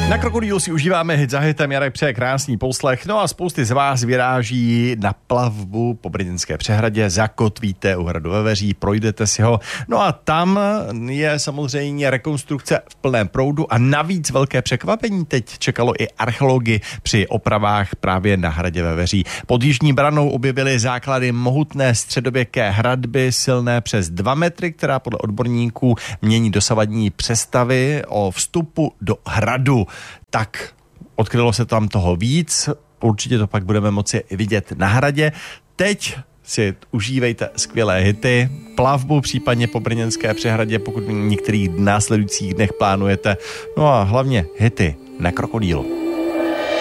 Na Krokodýlu si užíváme hit za hitem, Jarek přeje krásný poslech, no a spousty z vás vyráží na plavbu po Brněnské přehradě, zakotvíte u hradu ve Veří, projdete si ho, no a tam je samozřejmě rekonstrukce v plném proudu a navíc velké překvapení teď čekalo i archeology při opravách právě na hradě ve Veří. Pod Jižní branou objevili základy mohutné středověké hradby silné přes 2 metry, která podle odborníků mění dosavadní představy o vstupu do hradu. Tak odkrylo se tam toho víc, určitě to pak budeme moci vidět na hradě. Teď si užívejte skvělé hity, plavbu případně po Brněnské přehradě, pokud v některých následujících dnech plánujete, no a hlavně hity na Krokodýlu.